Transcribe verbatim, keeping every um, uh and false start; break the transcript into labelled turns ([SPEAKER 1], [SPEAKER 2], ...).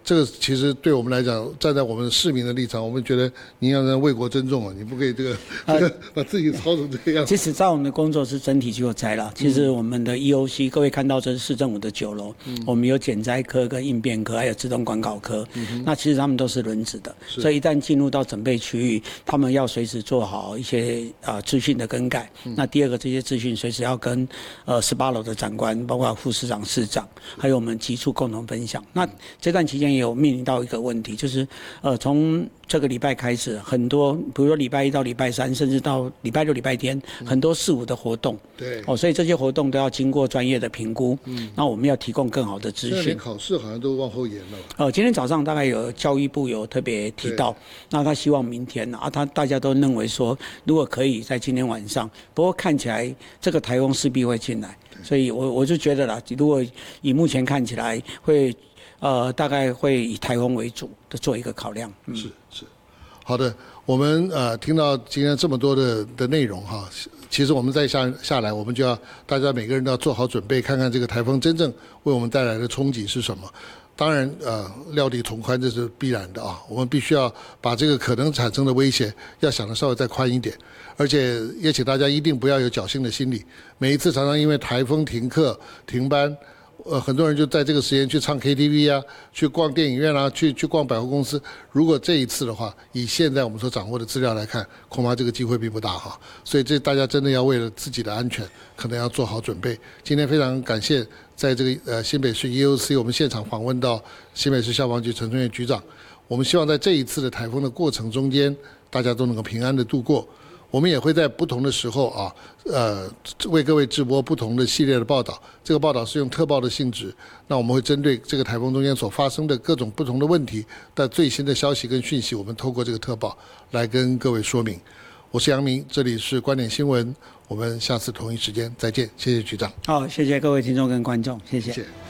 [SPEAKER 1] 这个其实对我们来讲，站在我们市民的立场，我们觉得您要让为国珍重啊，你不可以这个、这个、把自己操成这个样子。
[SPEAKER 2] 其实，在我们的工作是整体救灾啦。其实我们的 E O C，、嗯、各位看到这是市政府的九楼、嗯，我们有减灾科跟应变科，还有自动管考科。嗯、那其实他们都是轮值的，所以一旦进入到准备区域，他们要随时做好一些啊资讯的更改。嗯、那第二个，这些资讯随时要跟呃十八楼的长官，包括副市长、市长，还有我们局处共同分享。那这段期间也有面临到一个问题，就是呃从这个礼拜开始，很多比如说礼拜一到礼拜三，甚至到礼拜六、礼拜天，很多四五的活动。
[SPEAKER 1] 对。
[SPEAKER 2] 哦，所以这些活动都要经过专业的评估。嗯。那我们要提供更好的资讯。
[SPEAKER 1] 现在考试好像都往后延了。
[SPEAKER 2] 呃，今天早上大概有教育部有特别提到，那他希望明天啊，他大家都认为说，如果可以在今天晚上，不过看起来这个台风势必会进来，所以我我就觉得啦，如果以目前看起来会。呃，大概会以台风为主的做一个考量。
[SPEAKER 1] 嗯、是是，好的，我们呃听到今天这么多的的内容哈，其实我们再下下来，我们就要大家每个人都要做好准备，看看这个台风真正为我们带来的冲击是什么。当然，呃，料敌从宽这是必然的啊，我们必须要把这个可能产生的威胁要想得稍微再宽一点，而且也请大家一定不要有侥幸的心理。每一次常常因为台风停课停班。呃，很多人就在这个时间去唱 K T V 啊，去逛电影院啊，去去逛百货公司。如果这一次的话，以现在我们所掌握的资料来看，恐怕这个机会并不大哈。所以这大家真的要为了自己的安全，可能要做好准备。今天非常感谢在这个呃新北市 E O C 我们现场访问到新北市消防局陈春月局长。我们希望在这一次的台风的过程中间，大家都能够平安的度过。我们也会在不同的时候啊，呃，为各位直播不同的系列的报道。这个报道是用特报的性质，那我们会针对这个台风中间所发生的各种不同的问题的最新的消息跟讯息，我们透过这个特报来跟各位说明。我是杨明，这里是观点新闻，我们下次同一时间再见，谢谢局长。
[SPEAKER 2] 好，谢谢各位听众跟观众，谢谢。
[SPEAKER 1] 谢谢。